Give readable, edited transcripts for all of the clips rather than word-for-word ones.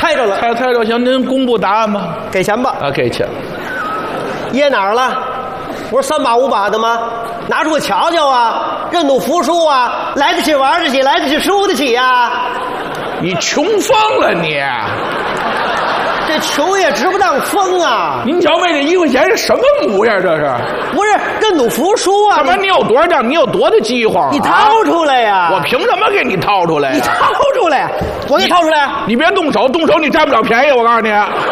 猜着了。 猜着行，您公布答案吧。 给钱吧。 啊，给钱。 掖哪儿了？不是3把5把的吗？拿出个瞧瞧啊，认赌服输啊，来得起玩得起，来得起输得起呀。 你穷疯了你！ 这穷也值不当疯啊！ 您瞧为这1块钱是什么模样？这是？ 不是认赌服输啊？ 怎么你有多少张？你有多大饥荒？ 你掏出来呀！ 我凭什么给你掏出来？ 你掏出来，我给你掏出来。 你别动手，动手你占不了便宜。我告诉你。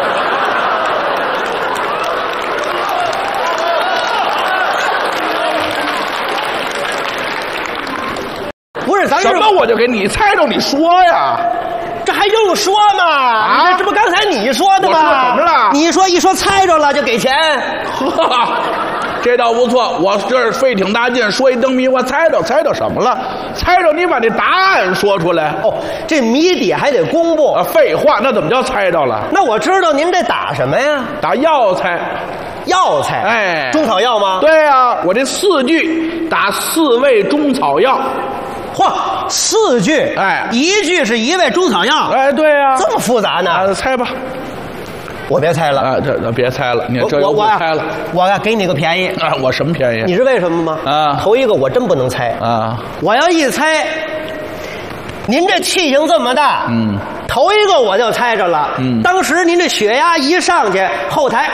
不是，咱什么我就给你猜着，你说呀。 这还用说吗？啊，这不刚才你说的吗？ 我说什么了？ 你说一说猜着了就给钱。 呵，这倒不错，我这费挺大劲说一灯谜，我猜着什么了？猜着你把这答案说出来。 哦，这谜底还得公布。 废话，那怎么叫猜着了？ 那我知道您这打什么呀？ 打药材。 药材？ 哎， 中草药吗？ 对呀，我这4句打4味中草药。 嚯，4句， 哎 ，1句是1味中草药， 哎，对呀， 这么复杂呢？ 猜吧， 我别猜了， 啊，这别猜了，你这我猜了， 我要给你个便宜啊，我什么便宜？ 你知为什么吗？ 啊， 头一个我真不能猜啊， 我要一猜，您这气性这么大，头一个我就猜着了，当时您这血压一上去，后台，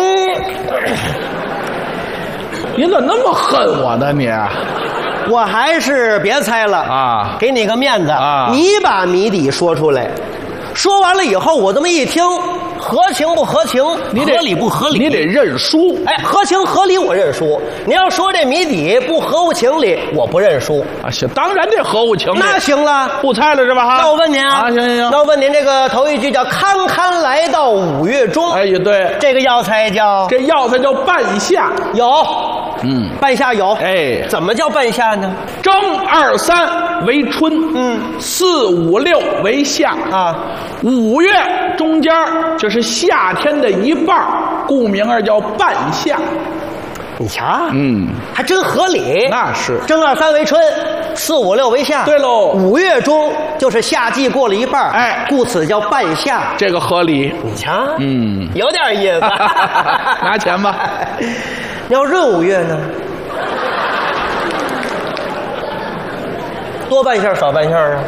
您怎么那么恨我呢你？ 我还是别猜了啊！ 给你个面子啊！ 你把谜底说出来，说完了以后，我这么一听，合情不合情，合理不合理， 你得认输。 哎，合情合理我认输。你要说这谜底不合乎情理，我不认输。 啊，行，当然得合乎情理。 那行了， 不猜了是吧？哈， 那我问您啊， 行。 那我问您，这个头一句叫堪堪来到5月中， 哎，也对， 这个药材叫半夏， 有。半夏有， 哎， 怎么叫半夏呢？ 正2、3为春，4、5、6为夏啊 ，5月中间就是夏天的一半，故名儿叫半夏。 你瞧，还真合理。 那是正2、3为春，4、5、6为夏。 对喽 ，5月中就是夏季过了一半， 哎， 故此叫半夏。 这个合理。 你瞧，有点意思。 拿钱吧。 你要闰5月呢？多半夏少半夏啊？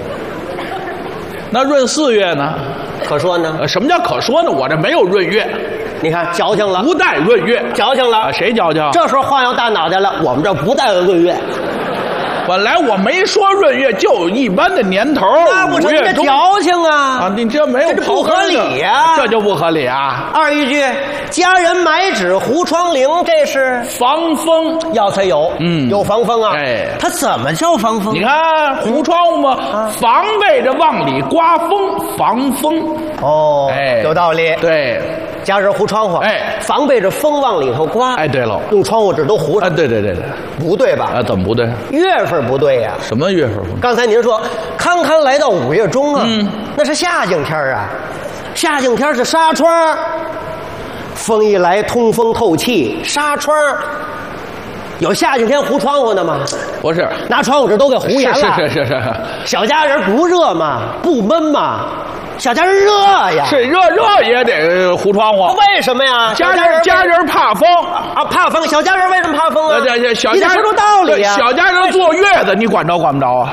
那闰4月呢？ 可说呢？ 什么叫可说呢？我这没有闰月。 你看，矫情了， 不带闰月， 矫情了。 谁矫情？ 这时候话要大脑袋了，我们这不带闰月。 本来我没说闰月，就有一般的年头。 那不成，这矫情啊！ 啊，你这没有， 这不合理呀！ 这就不合理啊！ 二一句，家人买纸糊窗棂，这是防风药材有，有防风啊。 哎， 它怎么叫防风？ 你看糊窗户嘛，防备着往里刮风，防风。 哦，哎，有道理。 对。 加热糊窗户，哎，防备着风往里头刮。 哎，对喽， 用窗户纸都糊上。 啊，对， 不对吧？ 啊，怎么不对？ 月份不对呀。 什么月份？ 刚才您说堪堪来到5月中啊，那是夏景天啊，夏景天是纱窗，风一来通风透气，纱窗。有夏景天糊窗户的吗？ 不是， 拿窗户纸都给糊严了。 是。 小家人不热吗？不闷吗？小家人热呀， 是热也得糊窗户。 为什么呀？ 家人怕风啊，怕风。小家人为什么怕风啊？ 小家人说出道理呀。 小家人坐月子，你管着管不着啊？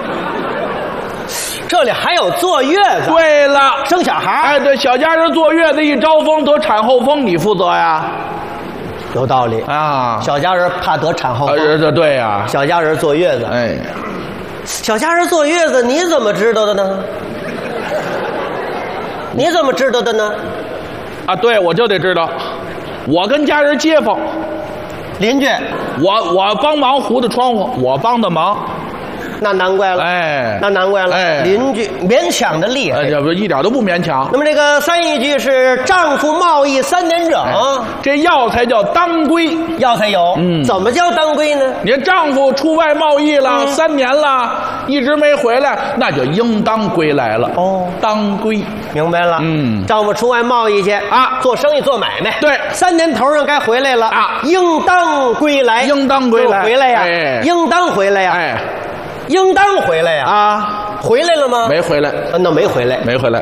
这里还有坐月子。 对了， 生小孩。 哎，对，小家人坐月子一招风得产后风，你负责呀？ 有道理啊。 小家人怕得产后风。 对呀。 小家人坐月子。 哎， 小家人坐月子，你怎么知道的呢？你怎么知道的呢？ 啊，对，我就得知道，我跟家人街坊、 邻居， 我帮忙糊的窗户，我帮的忙。 那难怪了， 哎， 那难怪了， 哎， 邻居勉强的厉害， 这不一点都不勉强。 那么这个三一句是丈夫贸易3年整， 这药材叫当归， 药材有，怎么叫当归呢？ 你丈夫出外贸易了3年了，一直没回来，那就应当归来了。哦，当归， 明白了。丈夫出外贸易去啊，做生意做买卖， 对 ，3年头上该回来了啊，应当归来， 应当归来， 回来呀，应当回来呀， 哎。 应当回来呀！ 啊， 回来了吗？ 没回来， 那没回来， 没回来。